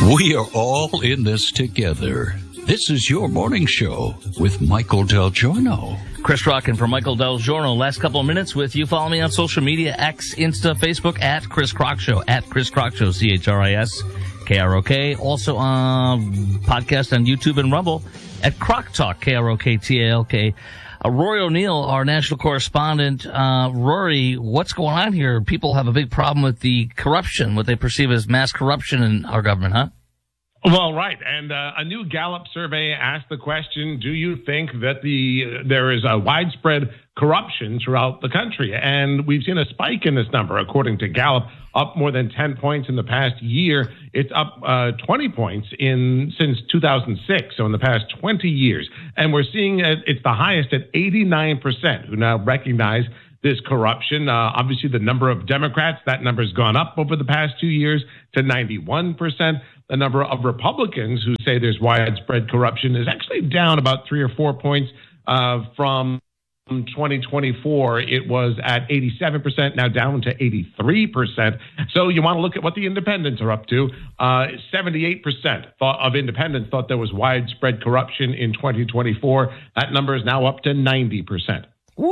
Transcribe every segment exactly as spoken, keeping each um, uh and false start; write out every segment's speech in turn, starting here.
We are all in this together. This is your morning show with Michael Del Giorno. Chris Rockin for Michael Del Giorno. Last couple of minutes with you. Follow me on social media, X, Insta, Facebook, at Chris Crock Show, at Chris Crock Show, C H R I S K R O K. Also on podcast on YouTube and Rumble at Crock Talk, K R O K T A L K. Uh, Rory O'Neill, our national correspondent. Uh, Rory, what's going on here? People have a big problem with the corruption, what they perceive as mass corruption in our government, huh? Well, right. And uh, a new Gallup survey asked the question, do you think that the there is a widespread corruption throughout the country? And we've seen a spike in this number, according to Gallup, up more than ten points in the past year. It's up uh, twenty points in since two thousand six, so in the past twenty years. And we're seeing it, it's the highest at eighty-nine percent who now recognize this corruption. Uh, obviously, the number of Democrats, that number has gone up over the past two years to ninety-one percent. The number of Republicans who say there's widespread corruption is actually down about three or four points uh, from twenty twenty-four. It was at eighty-seven percent, now down to eighty-three percent. So you want to look at what the independents are up to. Uh, seventy-eight percent thought of independents thought there was widespread corruption in twenty twenty-four. That number is now up to ninety percent.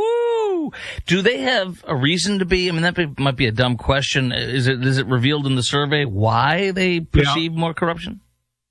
Woo! Do they have a reason to be? I mean, that be, might be a dumb question. Is it is it revealed in the survey why they perceive yeah. more corruption?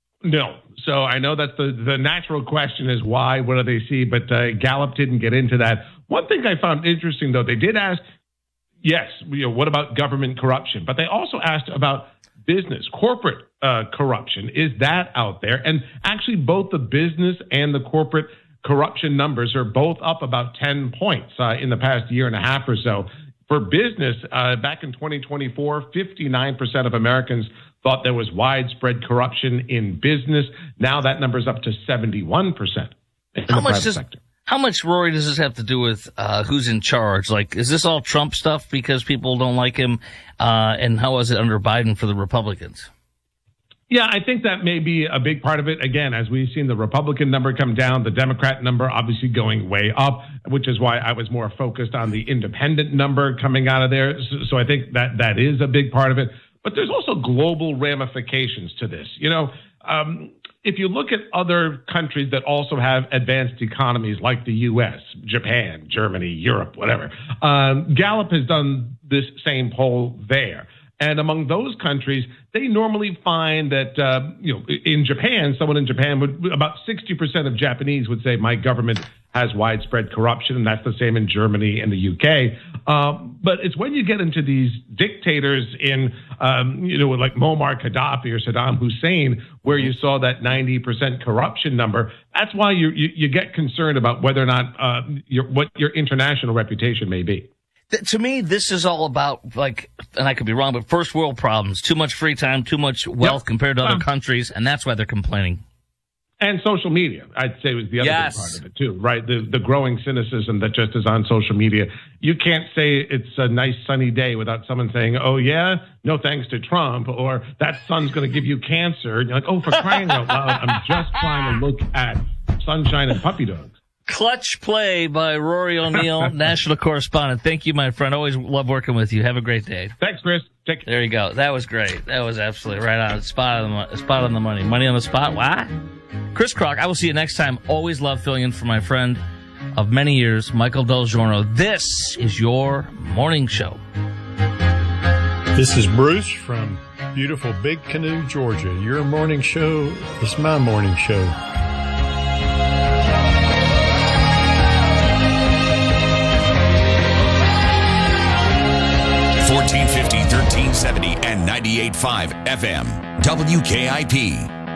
No. So I know that the, the natural question is why, what do they see? But uh, Gallup didn't get into that. One thing I found interesting, though, they did ask, yes, you know, what about government corruption? But they also asked about business, corporate uh, corruption. Is that out there? And actually, both the business and the corporate corruption numbers are both up about ten points uh, in the past year and a half or so. For business, uh, back in twenty twenty-four, fifty-nine percent of Americans thought there was widespread corruption in business. Now that number is up to seventy-one percent in how the much private does, sector. How much, Rory, does this have to do with uh, who's in charge? Like, is this all Trump stuff because people don't like him? Uh, and how was it under Biden for the Republicans? Yeah, I think that may be a big part of it. Again, as we've seen the Republican number come down, the Democrat number obviously going way up, which is why I was more focused on the independent number coming out of there. So, so I think that that is a big part of it. But there's also global ramifications to this. You know, um, if you look at other countries that also have advanced economies like the U S, Japan, Germany, Europe, whatever, um, Gallup has done this same poll there. And among those countries, they normally find that, uh, you know, in Japan, someone in Japan would, about sixty percent of Japanese would say my government has widespread corruption. And that's the same in Germany and the U K. Um, but it's when you get into these dictators in, um, you know, like Muammar Gaddafi or Saddam Hussein, where you saw that ninety percent corruption number. That's why you, you, you get concerned about whether or not uh, your, what your international reputation may be. To me, this is all about, like, and I could be wrong, but first world problems. Too much free time, too much wealth yep. compared to other um, countries, and that's why they're complaining. And social media, I'd say, was the other yes. big part of it, too, right? The the growing cynicism that just is on social media. You can't say it's a nice sunny day without someone saying, oh, yeah, no thanks to Trump, or that sun's going to give you cancer. And you're like, oh, for crying out loud, I'm just trying to look at sunshine and puppy dogs. Clutch play by Rory O'Neill, national correspondent. Thank you, my friend. Always love working with you. Have a great day. Thanks, Chris. Take care. There you go. That was great. That was absolutely right on. Spot on the, spot on the money. Money on the spot. Why? Chris Crock, I will see you next time. Always love filling in for my friend of many years, Michael Del Giorno. This is your morning show. This is Bruce from beautiful Big Canoe, Georgia. Your morning show is my morning show. fourteen fifty, thirteen seventy, and ninety-eight point five F M. W K I P.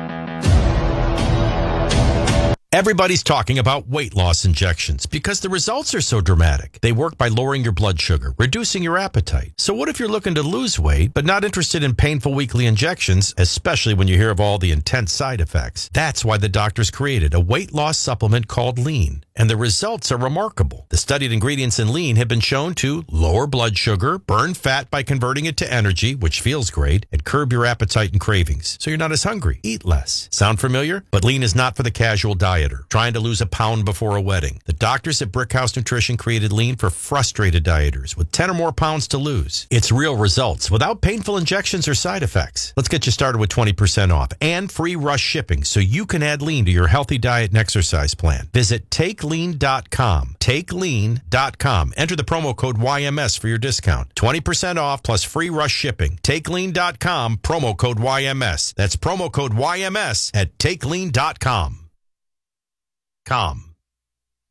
Everybody's talking about weight loss injections because the results are so dramatic. They work by lowering your blood sugar, reducing your appetite. So what if you're looking to lose weight but not interested in painful weekly injections, especially when you hear of all the intense side effects? That's why the doctors created a weight loss supplement called Lean. And the results are remarkable. The studied ingredients in Lean have been shown to lower blood sugar, burn fat by converting it to energy, which feels great, and curb your appetite and cravings, so you're not as hungry. Eat less. Sound familiar? But Lean is not for the casual dieter trying to lose a pound before a wedding. The doctors at Brickhouse Nutrition created Lean for frustrated dieters with ten or more pounds to lose. It's real results without painful injections or side effects. Let's get you started with twenty percent off and free rush shipping so you can add Lean to your healthy diet and exercise plan. Visit take lean dot com. take lean dot com. Enter the promo code Y M S for your discount. twenty percent off plus free rush shipping. take lean dot com, promo code Y M S. That's promo code Y M S at take lean dot com. Com.